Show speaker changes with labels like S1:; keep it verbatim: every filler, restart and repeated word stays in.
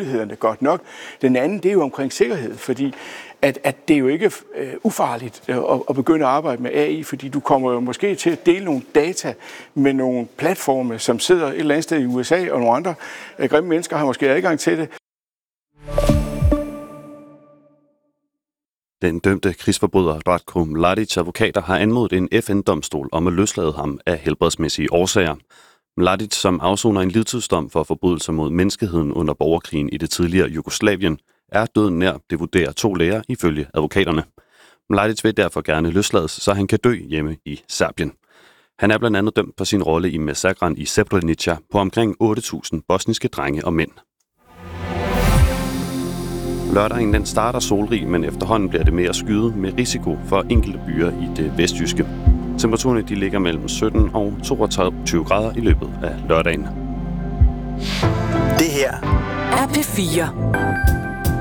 S1: mulighederne godt nok. Den anden, det er jo omkring sikkerhed, fordi at, at det er jo ikke øh, ufarligt øh, at, at begynde at arbejde med A I, fordi du kommer jo måske til at dele nogle data med nogle platforme, som sidder et eller andet sted i U S A, og nogle andre øh, grimme mennesker har måske adgang til det.
S2: Den dømte krigsforbryder Ratko Mladic advokater har anmodet en F N-domstol om at løslade ham af helbredsmæssige årsager. Mladic, som afsoner en livstidsdom for forbrydelser mod menneskeheden under borgerkrigen i det tidligere Jugoslavien, er døden nær, det vurderer to læger ifølge advokaterne. Mladic vil derfor gerne løslades, så han kan dø hjemme i Serbien. Han er blandt andet dømt for sin rolle i massakren i Srebrenica på omkring otte tusind bosniske drenge og mænd. Lørdagen den starter solrig, men efterhånden bliver det mere skyet med risiko for enkelte byer i det vestjyske. Temperaturerne de ligger mellem sytten og toogtyve grader i løbet af lørdagen.
S3: Det her
S4: er P fire.